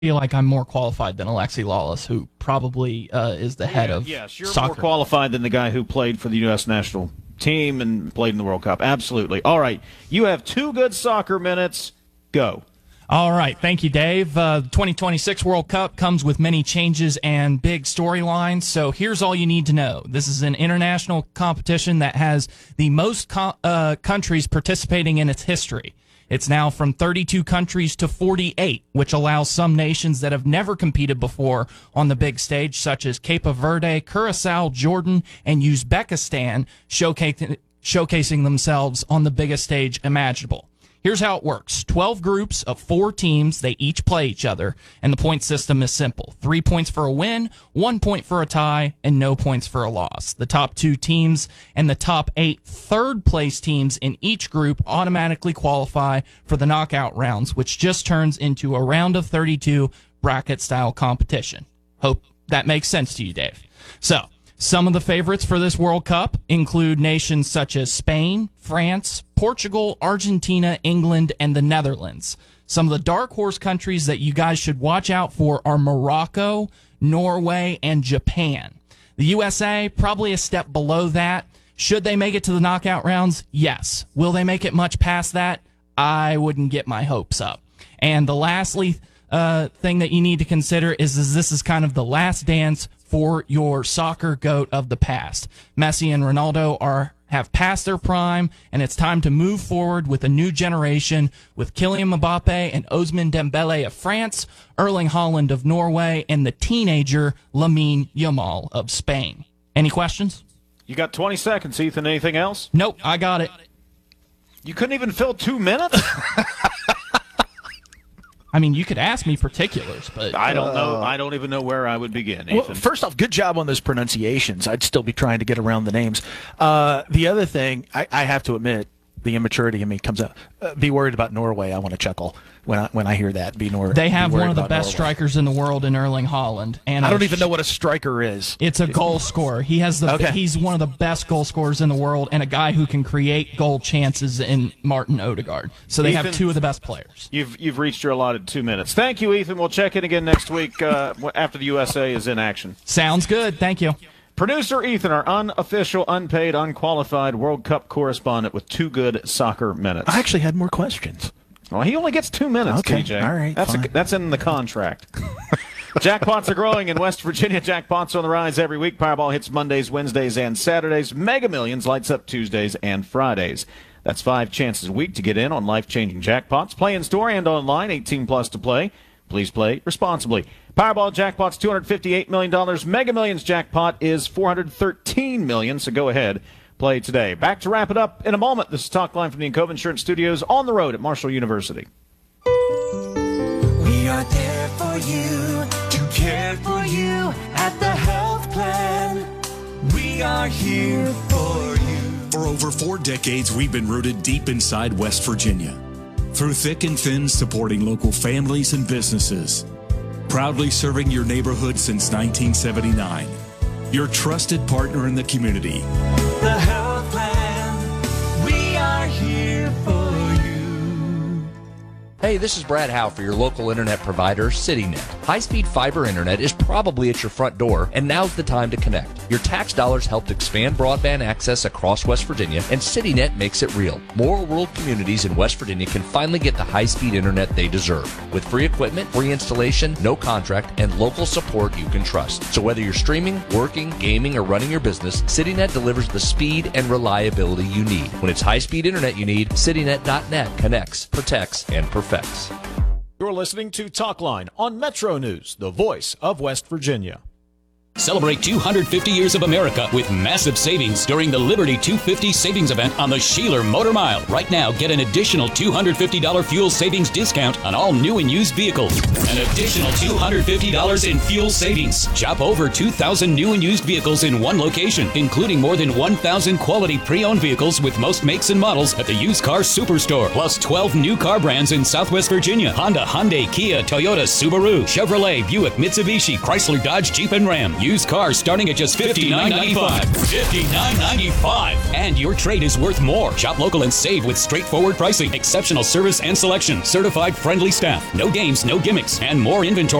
feel like I'm more qualified than Alexi Lawless, who probably is the head of Yes, you're soccer. more qualified than the guy who played for the U.S. national team and played in the World Cup. Absolutely. All right, you have 2 good soccer minutes. Go. All right. Thank you, Dave. The 2026 World Cup comes with many changes and big storylines. So here's all you need to know. This is an international competition that has the most countries participating in its history. It's now from 32 countries to 48, which allows some nations that have never competed before on the big stage, such as Cape Verde, Curacao, Jordan, and Uzbekistan, showcasing themselves on the biggest stage imaginable. Here's how it works. 12 groups of 4 teams. They each play each other, and the point system is simple. 3 points for a win, 1 point for a tie, and no points for a loss. The top 2 teams and the top 8 third-place teams in each group automatically qualify for the knockout rounds, which just turns into a round of 32 bracket-style competition. Hope that makes sense to you, Dave. So, some of the favorites for this World Cup include nations such as Spain, France, Portugal, Argentina, England, and the Netherlands. Some of the dark horse countries that you guys should watch out for are Morocco, Norway, and Japan. The USA, probably a step below that. Should they make it to the knockout rounds? Yes. Will they make it much past that? I wouldn't get my hopes up. And the lastly thing that you need to consider is this is kind of the last dance for your soccer GOAT of the past. Messi and Ronaldo have passed their prime, and it's time to move forward with a new generation with Kylian Mbappe and Ousmane Dembele of France, Erling Haaland of Norway, and the teenager Lamine Yamal of Spain. Any questions? You got 20 seconds, Ethan. Anything else? Nope, I got it. You couldn't even fill 2 minutes? I mean, you could ask me particulars, but I don't know. I don't even know where I would begin, Ethan. Well, first off, good job on those pronunciations. I'd still be trying to get around the names. The other thing, I have to admit, the immaturity in me comes out. Be worried about Norway. I want to chuckle when I hear that. They have one of the best strikers in the world in Erling Haaland, and I don't even know what a striker is. It's a goal scorer. He's one of the best goal scorers in the world, and a guy who can create goal chances in Martin Odegaard. So they have 2 of the best players. You've reached your allotted 2 minutes. Thank you, Ethan. We'll check in again next week after the USA is in action. Sounds good. Thank you. Producer Ethan, our unofficial, unpaid, unqualified World Cup correspondent with 2 good soccer minutes. I actually had more questions. Well, he only gets 2 minutes, okay, TJ. All right, that's in the contract. Jackpots are growing in West Virginia. Jackpots are on the rise every week. Powerball hits Mondays, Wednesdays, and Saturdays. Mega Millions lights up Tuesdays and Fridays. That's 5 chances a week to get in on life-changing jackpots. Play in store and online, 18 plus to play. Please play responsibly. Powerball jackpot's $258 million. Mega Millions jackpot is $413 million, so go ahead, play today. Back to wrap it up in a moment. This is Talk Line from the Encova Insurance Studios on the road at Marshall University. We are there for you, to care for you at the health plan. We are here for you. For over 4 decades, we've been rooted deep inside West Virginia. Through thick and thin, supporting local families and businesses. Proudly serving your neighborhood since 1979. Your trusted partner in the community. The health plan. We are here for you. Hey, this is Brad Howe for your local internet provider, CityNet. High-speed fiber internet is probably at your front door, and now's the time to connect. Your tax dollars helped expand broadband access across West Virginia, and CityNet makes it real. More rural communities in West Virginia can finally get the high-speed internet they deserve. With free equipment, free installation, no contract, and local support you can trust. So whether you're streaming, working, gaming, or running your business, CityNet delivers the speed and reliability you need. When it's high-speed internet you need, CityNet.net connects, protects, and perfects. You're listening to Talk Line on Metro News, the voice of West Virginia. Celebrate 250 years of America with massive savings during the Liberty 250 savings event on the Sheeler Motor Mile. Right now, get an additional $250 fuel savings discount on all new and used vehicles. An additional $250 in fuel savings. Shop over 2,000 new and used vehicles in one location, including more than 1,000 quality pre-owned vehicles with most makes and models at the Used Car Superstore. Plus 12 new car brands in Southwest Virginia. Honda, Hyundai, Kia, Toyota, Subaru, Chevrolet, Buick, Mitsubishi, Chrysler, Dodge, Jeep, and Ram. Used cars starting at just $59.95. $59.95. And your trade is worth more. Shop local and save with straightforward pricing, exceptional service and selection, certified friendly staff, no games, no gimmicks, and more inventory.